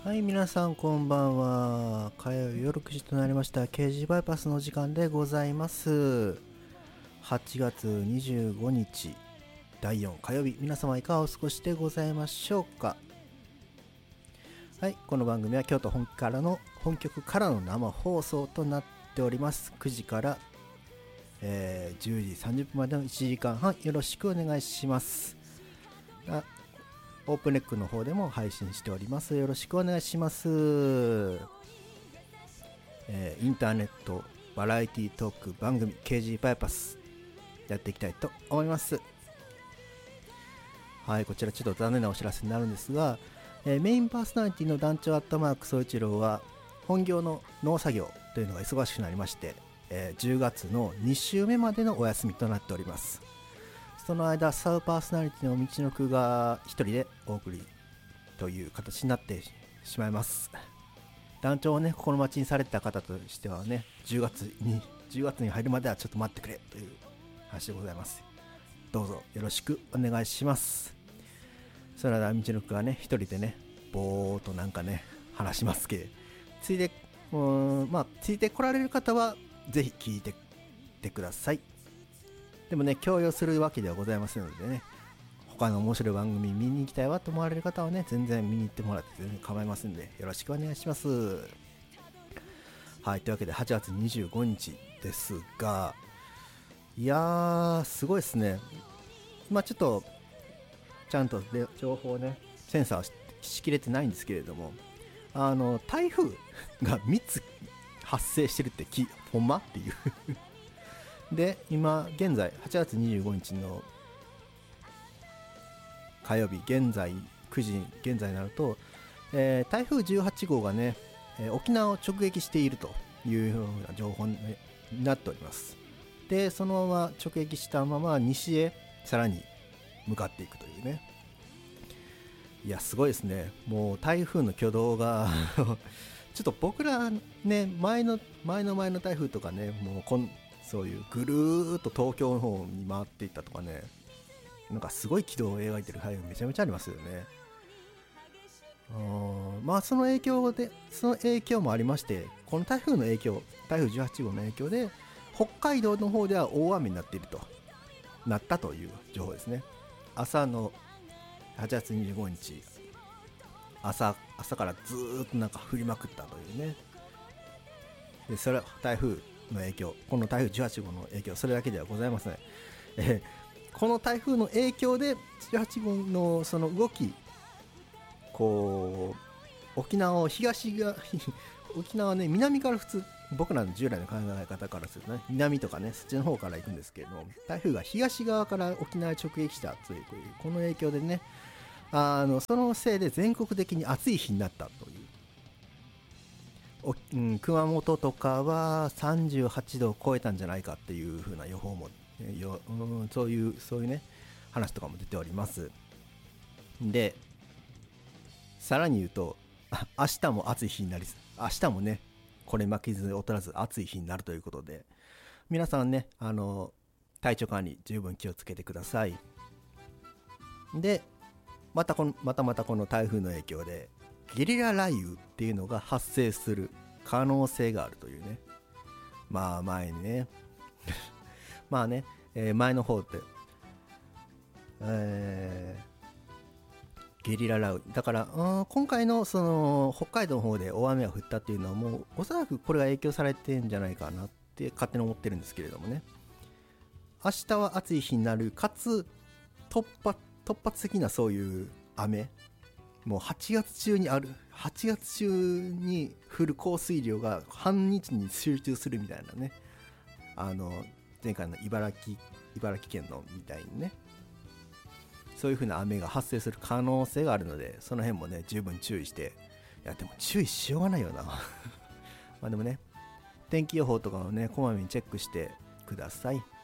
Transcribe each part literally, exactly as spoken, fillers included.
はい、皆さんこんばんは。火曜夜くじとなりました。ケージバイパスの時間でございます。はちがつにじゅうごにち、だいよん火曜日、皆様いかがお過ごしでございましょうか。はい、この番組は京都本気からの本局からの生放送となっております。くじから、えー、じゅうじさんじゅっぷんまでのいちじかんはんよろしくお願いします。あオープンレックの方でも配信しております。よろしくお願いします。えー、インターネットバラエティトーク番組 ケージー バイパスやっていきたいと思います。はい、こちらちょっと残念なお知らせになるんですが、えー、メインパーソナリティの団長アットマーク総一郎は本業の農作業というのが忙しくなりまして、えー、じゅうがつのに週目までのお休みとなっております。その間サブパーソナリティの道のくが一人でお送りという形になってしまいます。団長をね心待ちにされてた方としてはね、じゅうがつにじゅうがつに入るまではちょっと待ってくれという話でございます。どうぞよろしくお願いします。それでは道のくがね一人でねぼーっとなんかね話しますけど、ついでうーんまあついて来られる方はぜひ聞いてってください。でもね強要するわけではございませんのでね、他の面白い番組見に行きたいわと思われる方はね全然見に行ってもらって全然構いませんのでよろしくお願いします。はい、というわけではちがつにじゅうごにちですが、いやーすごいですね。今ちょっとちゃんとで情報をねセンサーししきれてないんですけれども、あの台風がみっつ発生してるってきほんまっていうで今現在はちがつにじゅうごにちの火曜日現在くじ現在になると、えー、台風じゅうはちごうがね、えー、沖縄を直撃しているというような情報になっております。でそのまま直撃したまま西へさらに向かっていくというね。いやすごいですね。もう台風の挙動がちょっと僕らね前の前の前の台風とかね、もうこんそういうぐるーっと東京の方に回っていったとかね、なんかすごい軌道を描いてる台風めちゃめちゃありますよね。うん、まあその影響でその影響もありまして、この台風の影響台風じゅうはちごうの影響で北海道の方では大雨になっているとなったという情報ですね。朝のはちがつにじゅうごにち 朝, 朝からずーっとなんか降りまくったというね。でそれは台風の影響、この台風じゅうはちごうの影響それだけではございません。えー、この台風の影響でじゅうはちごうのその動き、こう沖縄を東が沖縄はね南から普通僕らの従来の考え方からするとね南とかねそっちの方から行くんですけれども、台風が東側から沖縄へ直撃したというこの影響でね、あのそのせいで全国的に暑い日になったというお、うん、熊本とかはさんじゅうはちどを超えたんじゃないかっていう風な予報も、よ、うん、そういうそういうね話とかも出ております。でさらに言うと明日も暑い日になり、明日もねこれ負けず劣らず暑い日になるということで、皆さんねあの体調管理十分気をつけてください。でまたこのまたまたこの台風の影響でゲリラ雷雨っていうのが発生する可能性があるというね。まあ前にねまあね、えー、前の方って、えー、ゲリラ雷雨だから、うん、今回のその北海道の方で大雨が降ったっていうのはもうおそらくこれが影響されてんじゃないかなって勝手に思ってるんですけれどもね。明日は暑い日になるかつ突発突発的なそういう雨、もうはちがつ中にあるはちがつ中に降る降水量が半日に集中するみたいなね、あの前回の茨城茨城県のみたいにね、そういう風な雨が発生する可能性があるので、その辺もね十分注意して、いやでも注意しようがないよなまあでもね天気予報とかをねこまめにチェックしてください。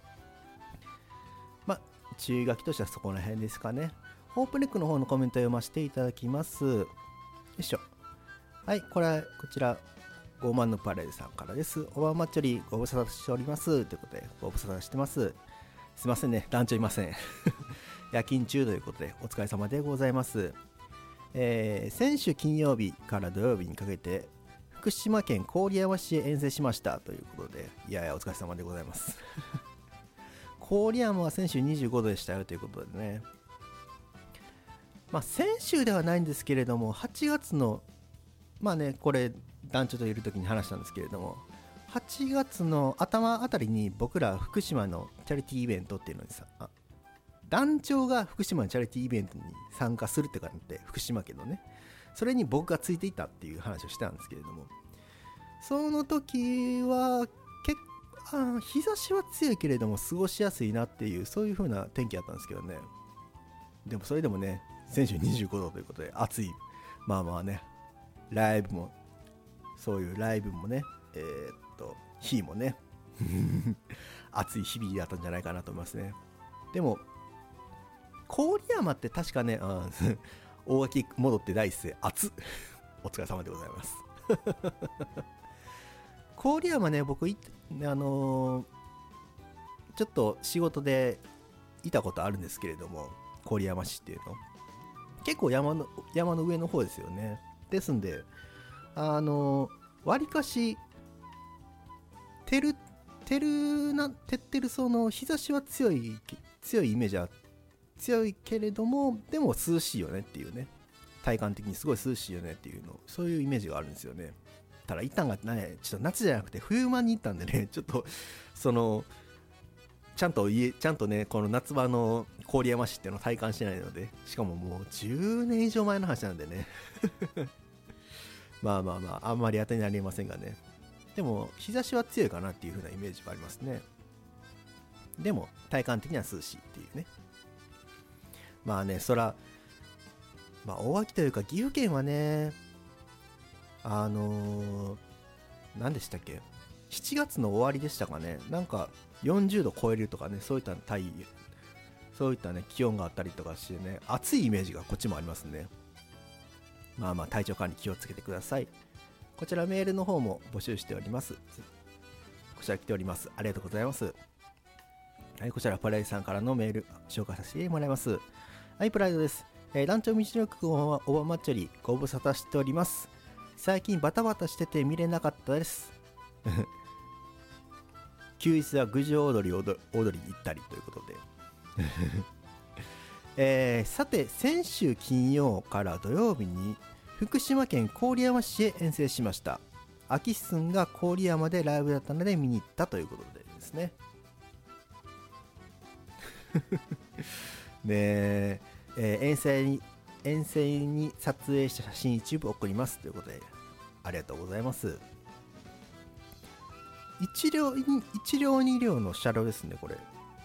まあ注意書きとしてはそこら辺ですかね。オープンレックの方のコメントを読ませていただきます。よいしょ。はい、これはこちらごまんのパレードさんからです。おばまっちょりご無沙汰しておりますということでご無沙汰してます。すいませんね団長いません夜勤中ということでお疲れ様でございます。 えー、先週金曜日から土曜日にかけて福島県郡山市へ遠征しましたということで、いやいやお疲れ様でございます郡山は先週にじゅうごどでしたよということでね、まあ先週ではないんですけれども、はちがつのまあねこれ団長といる時に話したんですけれども、はちがつの頭あたりに僕ら福島のチャリティーイベントっていうのにさ、団長が福島のチャリティーイベントに参加するって感じで、福島県のね、それに僕がついていたっていう話をしたんですけれども、その時は結構日差しは強いけれども過ごしやすいなっていう、そういう風な天気だったんですけどね。でもそれでもね、先週にじゅうごどということで暑い、まあまあね、ライブもそういうライブもね、えー、っと日もね暑い日々だったんじゃないかなと思いますね。でも郡山って確かね、うん、大垣戻って第一声暑っお疲れ様でございます郡山ね、僕いあのー、ちょっと仕事でいたことあるんですけれども、郡山市っていうの結構山の山の上の方ですよね。ですんであのわりかし照る照るな照ってるその日差しは強い強いイメージは強いけれども、でも涼しいよねっていうね、体感的にすごい涼しいよねっていうの、そういうイメージがあるんですよね。ただ行ったんがね、ちょっと夏じゃなくて冬間に行ったんでね、ちょっとそのちゃんと家ちゃんとねこの夏場の郡山市っていうのを体感してないので、しかももうじゅうねん以上前の話なんでねまあまあまああんまり当てになりませんがね、でも日差しは強いかなっていう風なイメージはありますね。でも体感的には涼しいっていうね。まあね、そらまあ大垣というか岐阜県はね、あのー、何でしたっけ、しちがつの終わりでしたかね、なんかよんじゅうど超えるとかね、そういった体そういったね気温があったりとかしてね、暑いイメージがこっちもありますね。まあまあ体調管理気をつけてください。こちらメールの方も募集しております。こちら来ております。ありがとうございます。はい、こちらパライさんからのメール紹介させてもらいます。はい、プライドです。えー、団長道のくんはおばまっちょりご無沙汰しております。最近バタバタしてて見れなかったです休日は郡上踊り踊り行ったりということでえー、さて先週金曜から土曜日に福島県郡山市へ遠征しました。アキスンが郡山でライブだったので見に行ったということでですねねええー、遠征に遠征に撮影した写真一部送りますということで、ありがとうございます。一両一両二両の車両ですねこれ。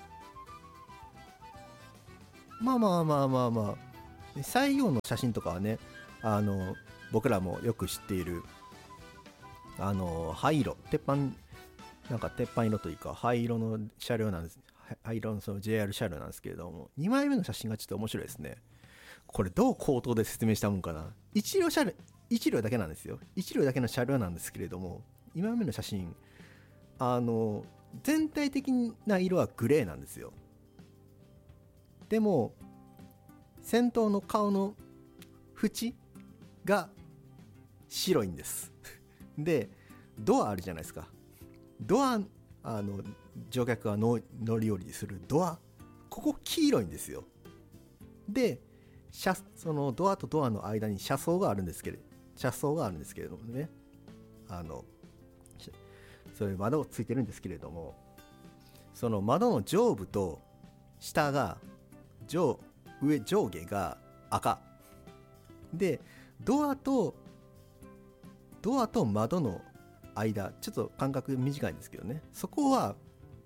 まあまあまあまあまあ、最後の写真とかはね、あの僕らもよく知っているあの灰色、鉄板なんか鉄板色というか灰色の車両なんです。灰色のその ジェイアール 車両なんですけれども、にまいめの写真がちょっと面白いですね。これどう口頭で説明したもんかな。いち両車両いち両だけなんですよ。いち両だけの車両なんですけれども、にまいめの写真、あの全体的な色はグレーなんですよ。でも先頭の顔の縁が白いんですでドアあるじゃないですか。ドア、あの乗客が乗り降りするドア、ここ黄色いんですよ。で車そのドアとドアの間に車窓があるんですけれど車窓があるんですけれどもね、あのそういう窓がついてるんですけれども、その窓の上部と下が上上上下が赤で、ドアとドアと窓の間、ちょっと間隔短いんですけどね、そこは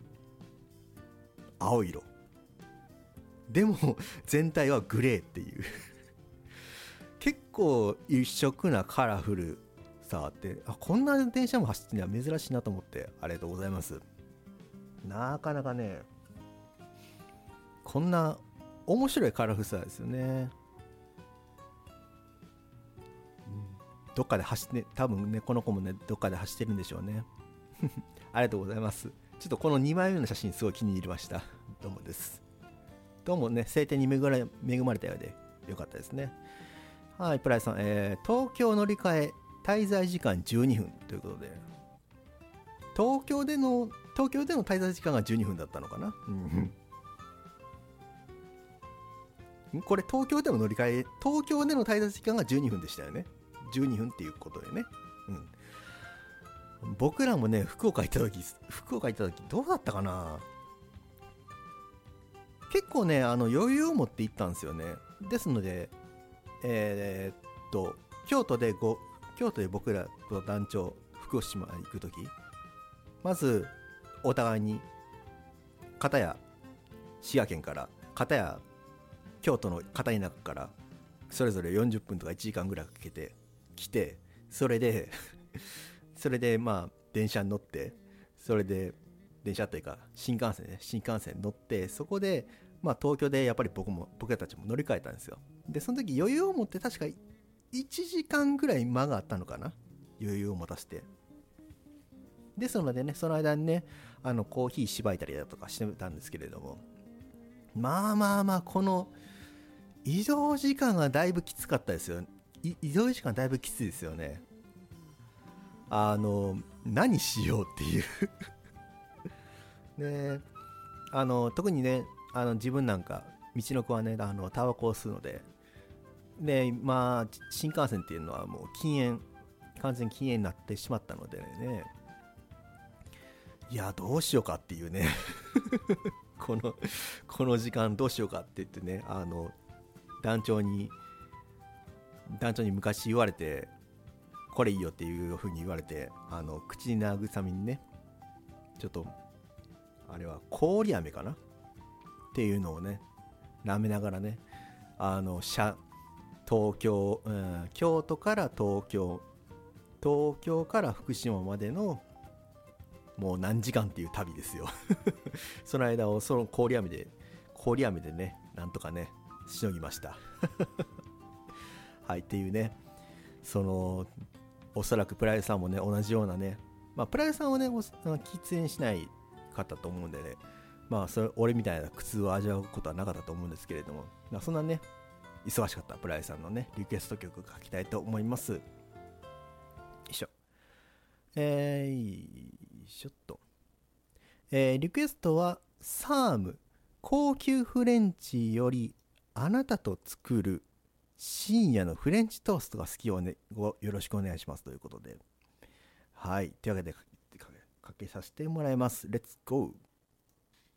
青色でも全体はグレーっていう結構一色なカラフルさあって、あ、こんな電車も走ってるのは珍しいなと思って、ありがとうございます。なかなかねこんな面白いカラフルさですよね。どっかで走って、多分ねこの子もねどっかで走ってるんでしょうねありがとうございます。ちょっとこのにまいめの写真すごい気に入りました。どうもです。どうもね晴天に恵まれ、恵まれたようでよかったですね。 はい、プライさん、えー、東京乗り換え滞在時間じゅうにふんということで、東京での東京での滞在時間がじゅうにふんだったのかな。うん、これ東京での乗り換え、東京での滞在時間がじゅうにふんでしたよね。じゅうにふんっていうことでね。うん。僕らもね、福岡行った時、福岡行った時どうだったかな。結構ね、あの余裕を持って行ったんですよね。ですので、えー、っと京都でご京都で僕らと団長福島行く時、まずお互いに片や滋賀県から片や京都の片田舎からそれぞれよんじゅっぷんとかいちじかんぐらいかけて来て、それでそれでまあ電車に乗って、それで電車というか新幹線ね新幹線に乗って、そこでまあ東京でやっぱり僕も僕らたちも乗り換えたんですよ。でその時余裕を持って確かいちじかんぐらい間があったのかな、余裕を持たせて。ですのでね、その間にね、あのコーヒーしばいたりだとかしてたんですけれども、まあまあまあこの移動時間がだいぶきつかったですよ。移動時間だいぶきついですよね。あの何しようっていうね。あの特にね、あの自分なんか道の子はね、あのタバコを吸うので、でまあ新幹線っていうのはもう禁煙、完全禁煙になってしまったのでね、いやどうしようかっていうねこのこの時間どうしようかって言ってね、あの団長に団長に昔言われて、これいいよっていう風に言われて、あの口に慰みにね、ちょっとあれは郡飴かなっていうのをね舐めながらね、あの車東京、うん、京都から東京東京から福島までのもう何時間っていう旅ですよその間をその郡飴で郡飴でね、なんとかねしのぎましたはいっていうね、そのおそらくプライドさんもね同じようなね、まあプライドさんはね喫煙しない方と思うんでね、まあそれ俺みたいな苦痛を味わうことはなかったと思うんですけれども、まあ、そんなね忙しかったプライドさんのねリクエスト曲書きたいと思います。よいしょ、えー、よいしょっと、えー、リクエストはサーム高級フレンチよりあなたと作る深夜のフレンチトーストが好きをねごよろしくお願いしますということで、はい、というわけでかけさせてもらいます。レッツゴー。